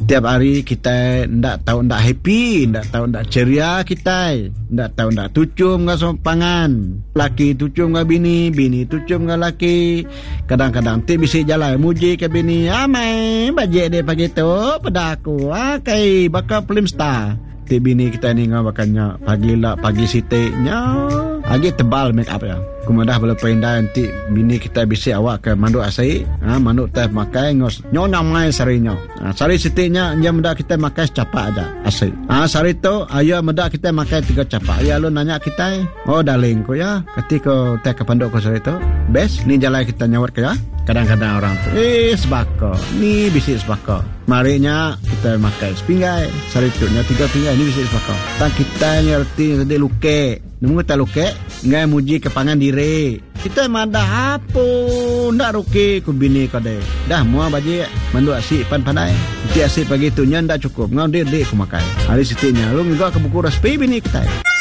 Setiap hari kita ndak tahu ndak happy, ndak tahu ndak ceria kita, ndak tahu ndak tucum dengan sompangan. Laki tucum dengan bini, bini tucum dengan laki. Kadang-kadang ti bisa jalan muji ke bini, amai bajik dia pagi tu pada aku, kai bakal film star. Ti bini kita ni ngah bakannya pagi lah pagi sitiknya lagi tebal make up ya. Kemudian bila pindah nanti bini kita bisa awak ke manduk asai, manduk teh makai ngos nyona mai sarinya. Sari sitiknya jam muda kita makai capak aja asai. Sari tu ayo muda kita makai 3 capak. Ya lu nanya kita, oh darling ko ya, ketika teh ke panduk ko sari tu, best ni jalan kita nyawat ke ya. Kadang-kadang orang tu sebako, ni bisik sebako. Marinya kita makai sepinggai, sari tu nya 3 pinggai ni bisik sebako. Tak kita ngerti tadi luke. Nemu tak luke, ngai muji kepangan diri. Kita madah apa ndak ruki ku bini ko de. Dah mua baji mandu asik pandai. Ti asik pagi tu nya ndak cukup. Ngau dia ku makai. Hari sitinya lu ngga ke buku respi bini kita.